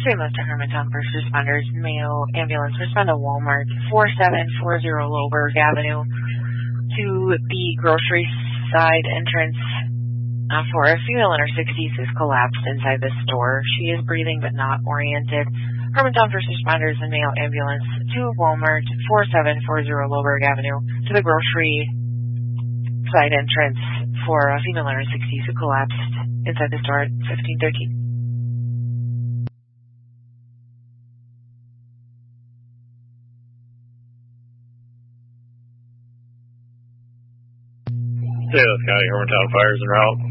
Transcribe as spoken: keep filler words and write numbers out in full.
Saint Louis to Hermantown first responders, Mayo ambulance, respond to Walmart, four seven four zero Loberg Avenue, to the grocery side entrance uh, for a female in her sixties is collapsed inside the store. She is breathing but not oriented. Hermantown first responders and Mayo ambulance to Walmart, four seven four zero Loberg Avenue, to the grocery side entrance for a female in her sixties who collapsed inside the store at fifteen thirteen. Saint Louis County Hermantown fires en route.